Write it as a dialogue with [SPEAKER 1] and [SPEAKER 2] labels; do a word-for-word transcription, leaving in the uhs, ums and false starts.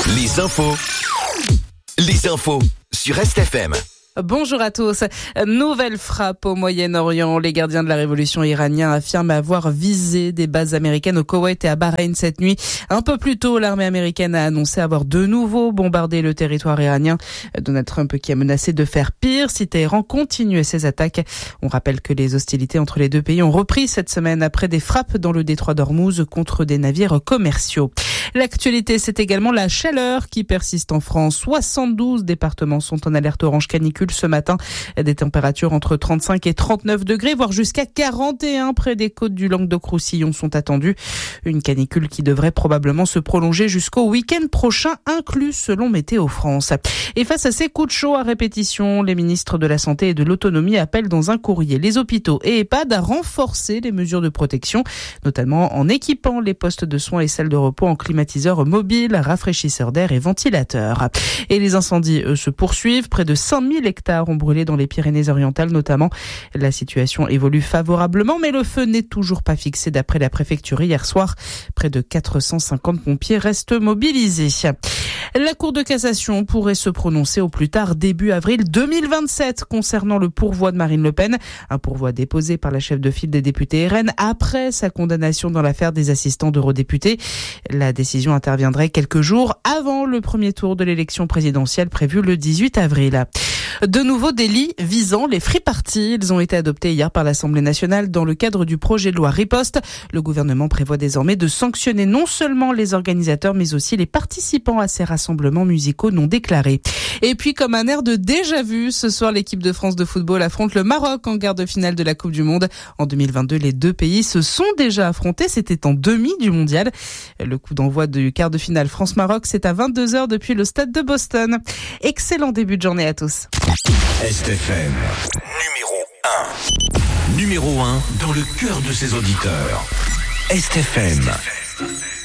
[SPEAKER 1] Les infos. Les infos sur Est F M.
[SPEAKER 2] Bonjour à tous. Nouvelle frappe au Moyen-Orient. Les gardiens de la révolution iranienne affirment avoir visé des bases américaines au Koweït et à Bahreïn cette nuit. Un peu plus tôt, l'armée américaine a annoncé avoir de nouveau bombardé le territoire iranien. Donald Trump qui a menacé de faire pire si Téhéran continuait ses attaques. On rappelle que les hostilités entre les deux pays ont repris cette semaine après des frappes dans le détroit d'Ormuz contre des navires commerciaux. L'actualité, c'est également la chaleur qui persiste en France. soixante-douze départements sont en alerte orange canicule ce matin. Des températures entre trente-cinq et trente-neuf degrés, voire jusqu'à quarante et un près des côtes du Languedoc-Roussillon sont attendues. Une canicule qui devrait probablement se prolonger jusqu'au week-end prochain, inclus selon Météo France. Et face à ces coups de chaud à répétition, les ministres de la Santé et de l'Autonomie appellent dans un courrier les hôpitaux et EHPAD à renforcer les mesures de protection, notamment en équipant les postes de soins et salles de repos en climatiseurs mobiles, rafraîchisseurs d'air et ventilateurs. Et les incendies, eux, se poursuivent. Près de cinq mille hectares ont brûlé dans les Pyrénées-Orientales notamment. La situation évolue favorablement, mais le feu n'est toujours pas fixé d'après la préfecture hier soir. Près de quatre cent cinquante pompiers restent mobilisés. La Cour de cassation pourrait se prononcer au plus tard début avril deux mille vingt-sept concernant le pourvoi de Marine Le Pen. Un pourvoi déposé par la chef de file des députés R N après sa condamnation dans l'affaire des assistants d'eurodéputés. La décision interviendrait quelques jours avant le premier tour de l'élection présidentielle prévue le dix-huit avril. De nouveaux délits visant les free parties. Ils ont été adoptés hier par l'Assemblée nationale dans le cadre du projet de loi Riposte. Le gouvernement prévoit désormais de sanctionner non seulement les organisateurs, mais aussi les participants à ces rassemblements musicaux non déclarés. Et puis, comme un air de déjà-vu, ce soir, l'équipe de France de football affronte le Maroc en quart de finale de la Coupe du Monde. En deux mille vingt-deux, les deux pays se sont déjà affrontés. C'était en demi du mondial. Le coup d'envoi du quart de finale France-Maroc, c'est à vingt-deux heures depuis le stade de Boston. Excellent début de journée à tous.
[SPEAKER 1] Est F M, numéro un. Numéro un dans le cœur de ses auditeurs. Est F M.